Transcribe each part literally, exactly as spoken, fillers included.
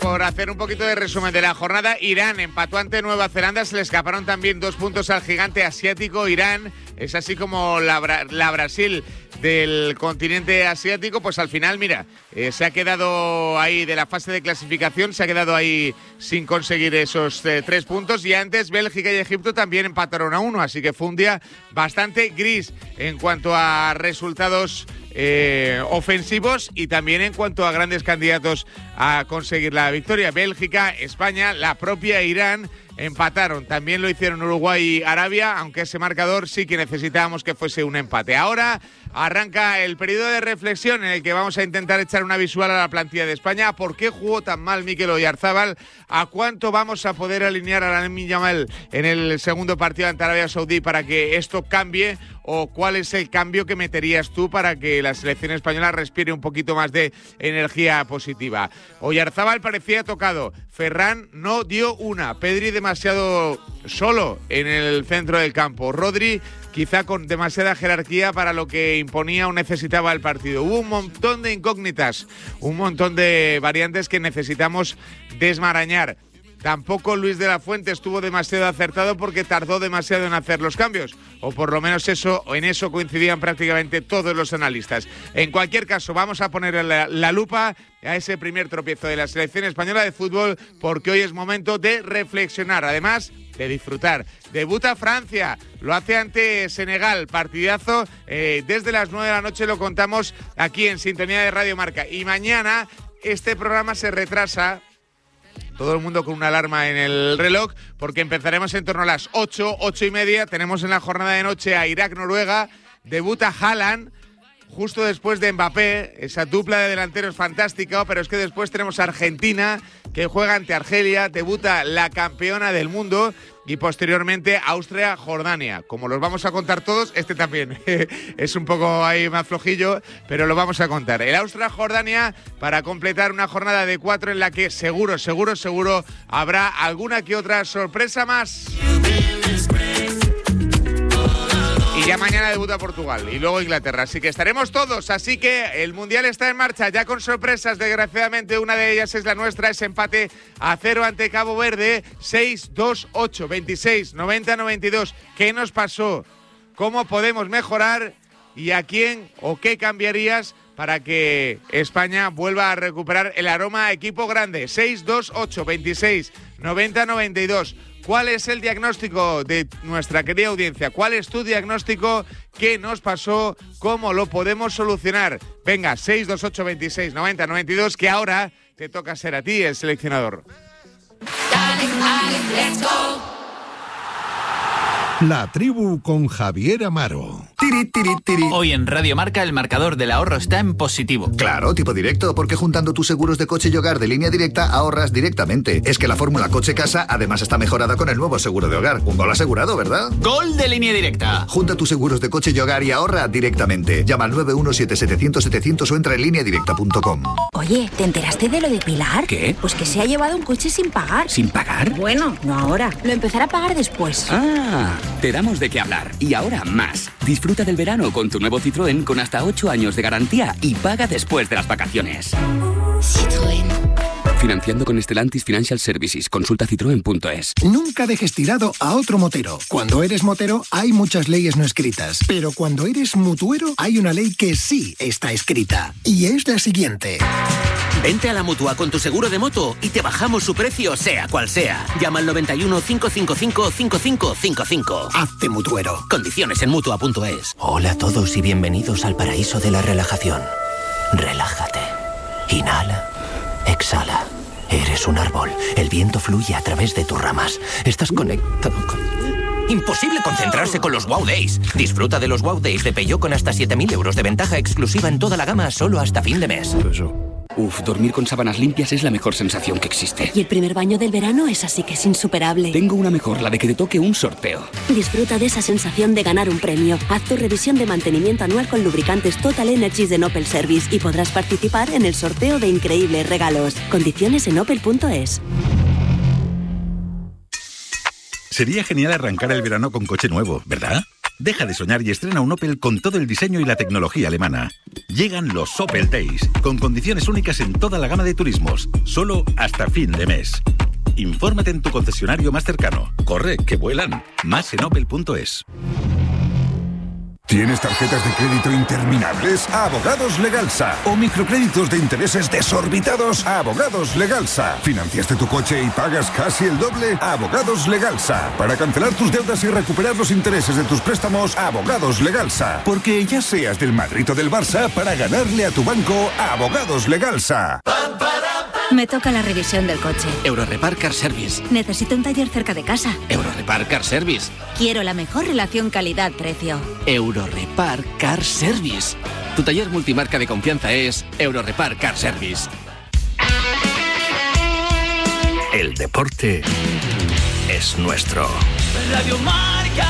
por hacer un poquito de resumen de la jornada, Irán empató ante Nueva Zelanda, se le escaparon también dos puntos al gigante asiático. Irán es así como la, la Brasil del continente asiático, pues al final, mira, eh, se ha quedado ahí de la fase de clasificación, se ha quedado ahí sin conseguir esos eh, tres puntos, y antes Bélgica y Egipto también empataron a uno, así que fue un día bastante gris en cuanto a resultados eh, ofensivos y también en cuanto a grandes candidatos a conseguir la victoria. Bélgica, España, la propia Irán empataron. También lo hicieron Uruguay y Arabia, aunque ese marcador sí que necesitábamos que fuese un empate. Ahora arranca el periodo de reflexión en el que vamos a intentar echar una visual a la plantilla de España. ¿Por qué jugó tan mal Mikel Oyarzábal? ¿A cuánto vamos a poder alinear a Lamine Yamal en el segundo partido ante Arabia Saudí para que esto cambie? ¿O cuál es el cambio que meterías tú para que la selección española respire un poquito más de energía positiva? Oyarzábal parecía tocado, Ferran no dio una, Pedri demasiado solo en el centro del campo, Rodri quizá con demasiada jerarquía para lo que imponía o necesitaba el partido. Hubo un montón de incógnitas, un montón de variantes que necesitamos desmarañar. Tampoco Luis de la Fuente estuvo demasiado acertado porque tardó demasiado en hacer los cambios, o por lo menos eso, en eso coincidían prácticamente todos los analistas. En cualquier caso, vamos a poner la, la lupa a ese primer tropiezo de la selección española de fútbol, porque hoy es momento de reflexionar, además de disfrutar. Debuta Francia, lo hace ante Senegal, partidazo, eh, desde las nueve de la noche lo contamos aquí en Sintonía de Radio Marca, y mañana este programa se retrasa. Todo el mundo con una alarma en el reloj, porque empezaremos en torno a las ocho, ocho y media. Tenemos en la jornada de noche a Irak-Noruega. Debuta Haaland, justo después de Mbappé. Esa dupla de delanteros fantástica, pero es que después tenemos a Argentina, que juega ante Argelia. Debuta la campeona del mundo. Y posteriormente Austria-Jordania. Como los vamos a contar todos, este también es un poco ahí más flojillo, pero lo vamos a contar. El Austria-Jordania para completar una jornada de cuatro en la que seguro, seguro, seguro habrá alguna que otra sorpresa más. Y ya mañana debuta Portugal y luego Inglaterra, así que estaremos todos. Así que el Mundial está en marcha, ya con sorpresas, desgraciadamente una de ellas es la nuestra, ese empate a cero ante Cabo Verde, seis dos ocho veintiséis noventa noventa y dos. ¿Qué nos pasó? ¿Cómo podemos mejorar? ¿Y a quién o qué cambiarías para que España vuelva a recuperar el aroma a equipo grande? seis dos ocho veintiséis noventa noventa y dos. ¿Cuál es el diagnóstico de nuestra querida audiencia? ¿Cuál es tu diagnóstico? ¿Qué nos pasó? ¿Cómo lo podemos solucionar? Venga, seis dos ocho veintiséis noventa noventa y dos, que ahora te toca ser a ti el seleccionador. La tribu con Javier Amaro. Tiri, tiri, tiri. Hoy en Radio Marca el marcador del ahorro está en positivo. Claro, tipo directo, porque juntando tus seguros de coche y hogar de Línea Directa ahorras directamente. Es que la fórmula coche-casa además está mejorada con el nuevo seguro de hogar. Un gol asegurado, ¿verdad? ¡Gol de Línea Directa! Junta tus seguros de coche y hogar y ahorra directamente. Llama al nueve uno siete siete cero cero setecientos o entra en línea directa punto com. Oye, ¿te enteraste de lo de Pilar? ¿Qué? Pues que se ha llevado un coche sin pagar. ¿Sin pagar? Bueno, no ahora. Lo empezará a pagar después. Ah, te damos de qué hablar. Y ahora más. Disfruta del verano con tu nuevo Citroën con hasta ocho años de garantía y paga después de las vacaciones. Citroën. Financiando con Stellantis Financial Services. Consulta citroen punto es. Nunca dejes tirado a otro motero. Cuando eres motero hay muchas leyes no escritas, pero cuando eres mutuero hay una ley que sí está escrita. Y es la siguiente. Vente a la Mutua con tu seguro de moto y te bajamos su precio sea cual sea. Llama al noventa y uno, cinco cinco cinco, cinco cinco cinco cinco. Hazte mutuero. Condiciones en mutua punto es. Hola a todos y bienvenidos al paraíso de la relajación. Relájate. Inhala. Exhala. Eres un árbol. El viento fluye a través de tus ramas. Estás conectado con... Imposible concentrarse con los Wow Days. Disfruta de los Wow Days de Peugeot con hasta siete mil euros de ventaja exclusiva en toda la gama solo hasta fin de mes. Uf, dormir con sábanas limpias es la mejor sensación que existe. Y el primer baño del verano es así que es insuperable. Tengo una mejor, la de que te toque un sorteo. Disfruta de esa sensación de ganar un premio. Haz tu revisión de mantenimiento anual con lubricantes Total Energies de Opel Service y podrás participar en el sorteo de increíbles regalos. Condiciones en opel punto es. Sería genial arrancar el verano con coche nuevo, ¿verdad? Deja de soñar y estrena un Opel con todo el diseño y la tecnología alemana. Llegan los Opel Days, con condiciones únicas en toda la gama de turismos, solo hasta fin de mes. Infórmate en tu concesionario más cercano. Corre, que vuelan. Más en opel punto es. ¿Tienes tarjetas de crédito interminables? Abogados Legalsa. ¿O microcréditos de intereses desorbitados? Abogados Legalsa. ¿Financiaste tu coche y pagas casi el doble? Abogados Legalsa. Para cancelar tus deudas y recuperar los intereses de tus préstamos, Abogados Legalsa. Porque ya seas del Madrid o del Barça, para ganarle a tu banco, Abogados Legalsa. Me toca la revisión del coche. Eurorepar Car Service. Necesito un taller cerca de casa. Eurorepar Car Service. Quiero la mejor relación calidad-precio. Eurorepar Car Service. Tu taller multimarca de confianza es Eurorepar Car Service. El deporte es nuestro. Radio Marca.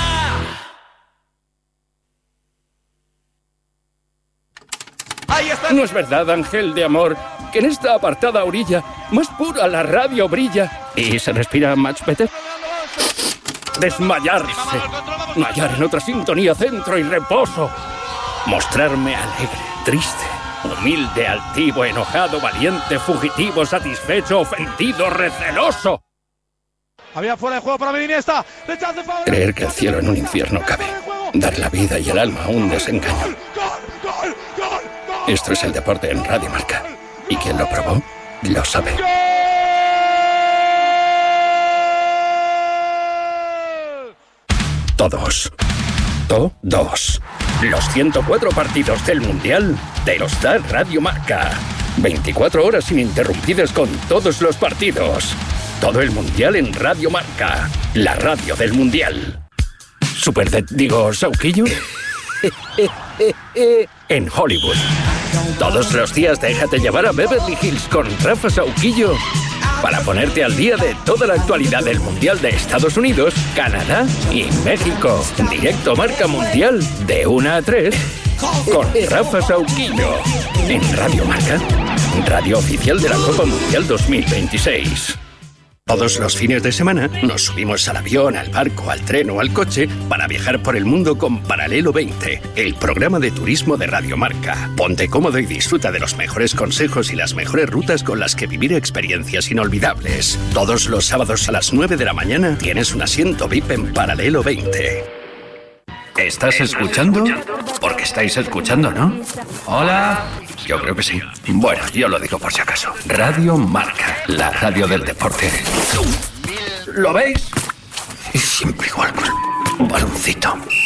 No es verdad, ángel de amor, que en esta apartada orilla, más pura la radio brilla y se respira much better. Desmayarse, hallar en otra sintonía centro y reposo, mostrarme alegre, triste, humilde, altivo, enojado, valiente, fugitivo, satisfecho, ofendido, receloso. Había fuera de juego para Mediniesta. Creer que el cielo en un infierno cabe, dar la vida y el alma a un desengaño. Esto es el deporte en Radio Marca. Y quien lo probó, lo sabe. Todos. Todos. Los ciento cuatro partidos del Mundial te los da Radio Marca. veinticuatro horas ininterrumpidas con todos los partidos. Todo el Mundial en Radio Marca. La radio del Mundial. Super de, digo, Sauquillo. En Hollywood. Todos los días déjate llevar a Beverly Hills con Rafa Sauquillo para ponerte al día de toda la actualidad del Mundial de Estados Unidos, Canadá y México. Directo Marca Mundial de una a tres con Rafa Sauquillo en Radio Marca, radio oficial de la Copa Mundial dos mil veintiséis. Todos los fines de semana nos subimos al avión, al barco, al tren o al coche para viajar por el mundo con Paralelo veinte, el programa de turismo de Radio Marca. Ponte cómodo y disfruta de los mejores consejos y las mejores rutas con las que vivir experiencias inolvidables. Todos los sábados a las nueve de la mañana tienes un asiento V I P en Paralelo veinte. ¿Estás escuchando? Porque estáis escuchando, ¿no? Hola. Yo creo que sí. Bueno, yo lo digo por si acaso. Radio Marca, la radio del deporte. ¿Lo veis? Y siempre igual con un baloncito.